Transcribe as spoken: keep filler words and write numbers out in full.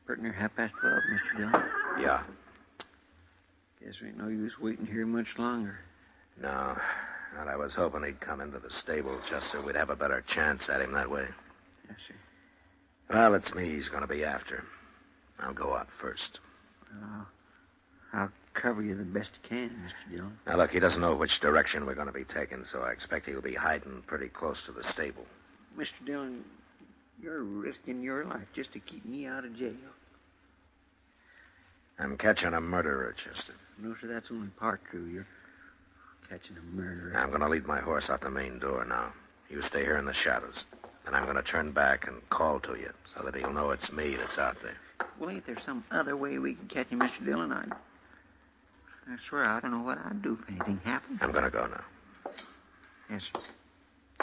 Pretty near half past twelve, Mister Dillon. Yeah. Guess there ain't no use waiting here much longer. No. And I was hoping he'd come into the stable just so we'd have a better chance at him that way. Yes, sir. Well, it's me he's going to be after. I'll go out first. Uh, I'll cover you the best I can, Mister Dillon. Now, look, he doesn't know which direction we're going to be taking, so I expect he'll be hiding pretty close to the stable. Mister Dillon, you're risking your life just to keep me out of jail. I'm catching a murderer, Chester. No, sir, that's only part true. You're catching a murderer. I'm going to lead my horse out the main door now. You stay here in the shadows. And I'm going to turn back and call to you so that he'll know it's me that's out there. Well, ain't there some other way we can catch him, Mister Dillon? I, I swear I don't know what I'd do if anything happened. I'm going to go now. Yes, sir.